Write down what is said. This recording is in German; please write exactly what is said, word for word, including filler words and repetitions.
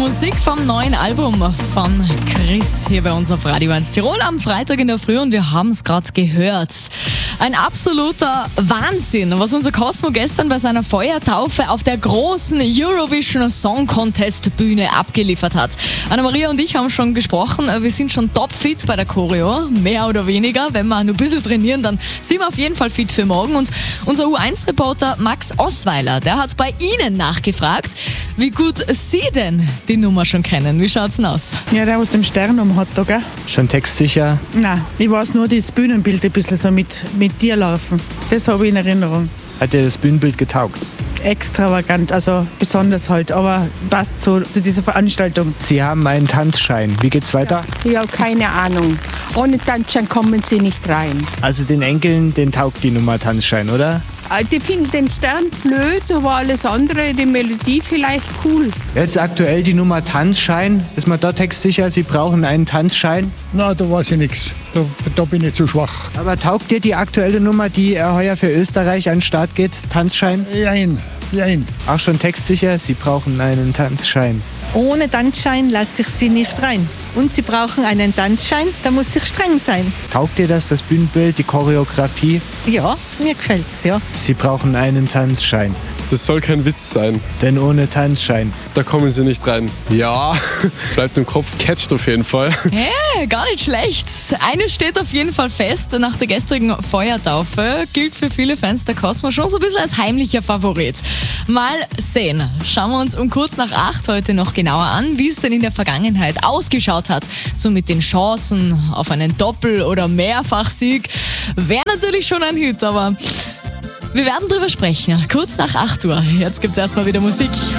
Musik vom neuen Album von Chris hier bei uns auf Radio eins Tirol am Freitag in der Früh und wir haben es gerade gehört. Ein absoluter Wahnsinn, was unser Cosmo gestern bei seiner Feuertaufe auf der großen Eurovision Song Contest Bühne abgeliefert hat. Anna-Maria und ich haben schon gesprochen, wir sind schon topfit bei der Choreo, mehr oder weniger. Wenn wir nur ein bisschen trainieren, dann sind wir auf jeden Fall fit für morgen. Und unser U eins Reporter Max Osweiler, der hat bei Ihnen nachgefragt, wie gut Sie denn die Nummer schon kennen. Wie schaut's denn aus? Ja, der aus dem Stern um hat da, gell? Schon textsicher? Nein, ich weiß nur das Bühnenbild ein bisschen so mit, mit dir laufen. Das habe ich in Erinnerung. Hat dir das Bühnenbild getaugt? Extravagant, also besonders halt, aber passt zu, zu dieser Veranstaltung. Sie haben einen Tanzschein. Wie geht's weiter? Ja, keine Ahnung. Ohne Tanzschein kommen Sie nicht rein. Also den Enkeln, den taugt die Nummer Tanzschein, oder? Die finden den Stern blöd, aber alles andere, die Melodie vielleicht cool. Jetzt aktuell die Nummer Tanzschein. Ist man da textsicher, Sie brauchen einen Tanzschein? Na, da weiß ich nichts. Da, da bin ich zu schwach. Aber taugt dir die aktuelle Nummer, die äh, heuer für Österreich an den Start geht, Tanzschein? Jein, jein. Auch schon textsicher, Sie brauchen einen Tanzschein. Ohne Tanzschein lasse ich Sie nicht rein. Und Sie brauchen einen Tanzschein, da muss ich streng sein. Taugt dir das, das Bühnenbild, die Choreografie? Ja, mir gefällt's, ja. Sie brauchen einen Tanzschein. Das soll kein Witz sein. Denn ohne Tanzschein. Da kommen Sie nicht rein. Ja, bleibt im Kopf, catcht auf jeden Fall. Hey, gar nicht schlecht. Eine steht auf jeden Fall fest. Nach der gestrigen Feuertaufe gilt für viele Fans der Cosmo schon so ein bisschen als heimlicher Favorit. Mal sehen. Schauen wir uns um kurz nach acht heute noch genauer an, wie es denn in der Vergangenheit ausgeschaut hat. So mit den Chancen auf einen Doppel- oder Mehrfachsieg. Wäre natürlich schon ein Hit, aber wir werden drüber sprechen. Kurz nach acht Uhr. Jetzt gibt's erstmal wieder Musik.